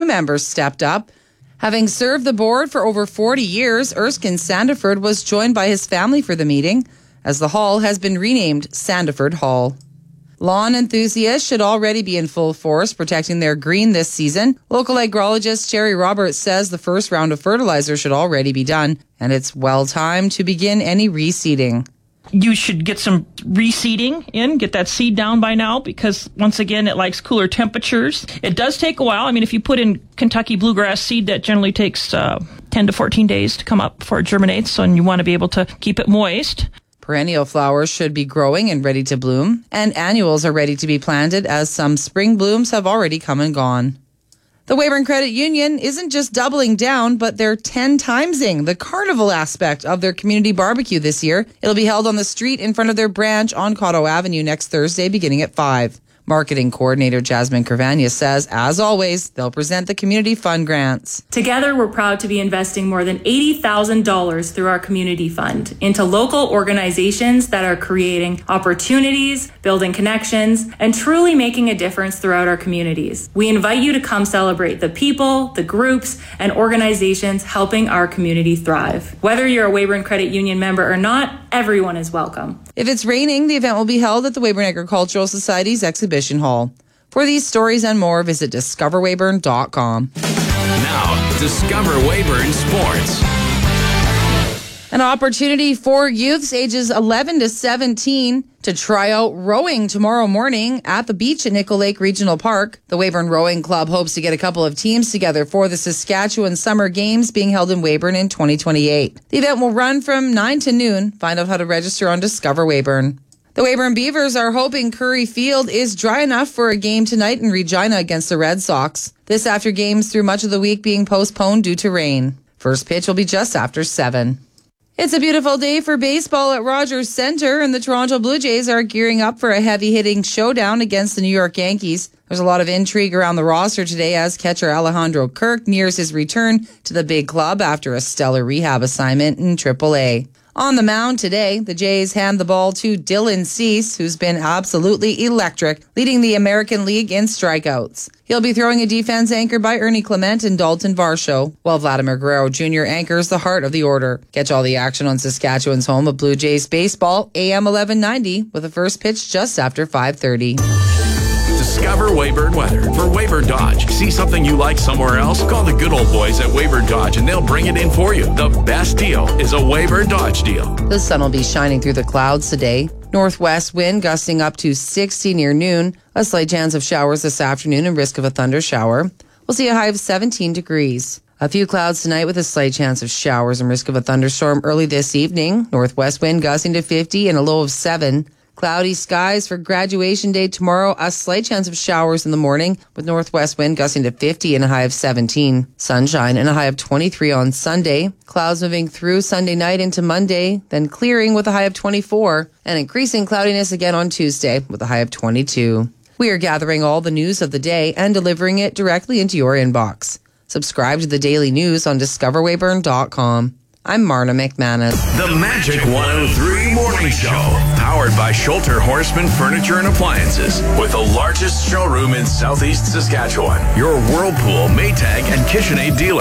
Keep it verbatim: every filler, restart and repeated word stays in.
members stepped up. Having served the board for over forty years, Erskine Sandiford was joined by his family for the meeting, as the hall has been renamed Sandiford Hall. Lawn enthusiasts should already be in full force protecting their green this season. Local agrologist Jerry Roberts says the first round of fertilizer should already be done, and it's well timed to begin any reseeding. You should get some reseeding in, get that seed down by now, because once again, it likes cooler temperatures. It does take a while. I mean, if you put in Kentucky bluegrass seed, that generally takes uh, ten to fourteen days to come up before it germinates, so, and you want to be able to keep it moist. Perennial flowers should be growing and ready to bloom, and annuals are ready to be planted as some spring blooms have already come and gone. The Weyburn Credit Union isn't just doubling down, but they're ten timesing the carnival aspect of their community barbecue this year. It'll be held on the street in front of their branch on Cotto Avenue next Thursday, beginning at five. Marketing coordinator Jasmine Carvania says, as always, they'll present the community fund grants. Together, we're proud to be investing more than eighty thousand dollars through our community fund into local organizations that are creating opportunities, building connections, and truly making a difference throughout our communities. We invite you to come celebrate the people, the groups, and organizations helping our community thrive. Whether you're a Weyburn Credit Union member or not, everyone is welcome. If it's raining, the event will be held at the Weyburn Agricultural Society's exhibition hall. For these stories and more, visit discover weyburn dot com. Now, Discover Weyburn Sports. An opportunity for youths ages eleven to seventeen to try out rowing tomorrow morning at the beach at Nickel Lake Regional Park. The Weyburn Rowing Club hopes to get a couple of teams together for the Saskatchewan Summer Games being held in Weyburn in twenty twenty-eight. The event will run from nine to noon. Find out how to register on Discover Weyburn. The Weyburn Beavers are hoping Curry Field is dry enough for a game tonight in Regina against the Red Sox. This after games through much of the week being postponed due to rain. First pitch will be just after seven. It's a beautiful day for baseball at Rogers Centre, and the Toronto Blue Jays are gearing up for a heavy-hitting showdown against the New York Yankees. There's a lot of intrigue around the roster today as catcher Alejandro Kirk nears his return to the big club after a stellar rehab assignment in triple A. On the mound today, the Jays hand the ball to Dylan Cease, who's been absolutely electric, leading the American League in strikeouts. He'll be throwing a defense anchored by Ernie Clement and Dalton Varsho, while Vladimir Guerrero Junior anchors the heart of the order. Catch all the action on Saskatchewan's home of Blue Jays baseball, A M eleven ninety, with the first pitch just after five thirty. Discover Weyburn weather for Weyburn Dodge. See something you like somewhere else? Call the good old boys at Weyburn Dodge and they'll bring it in for you. The best deal is a Weyburn Dodge deal. The sun will be shining through the clouds today. Northwest wind gusting up to sixty near noon. A slight chance of showers this afternoon and risk of a thunder shower. We'll see a high of seventeen degrees. A few clouds tonight with a slight chance of showers and risk of a thunderstorm early this evening. Northwest wind gusting to fifty and a low of seven. Cloudy skies for graduation day tomorrow. A slight chance of showers in the morning with northwest wind gusting to fifty and a high of seventeen. Sunshine and a high of twenty-three on Sunday. Clouds moving through Sunday night into Monday, then clearing with a high of twenty-four. And increasing cloudiness again on Tuesday with a high of twenty-two. We are gathering all the news of the day and delivering it directly into your inbox. Subscribe to the daily news on discover weyburn dot com. I'm Marna McManus. The Magic one oh three Morning Show, powered by Schulter Horseman Furniture and Appliances, with the largest showroom in Southeast Saskatchewan. Your Whirlpool, Maytag, and KitchenAid dealer.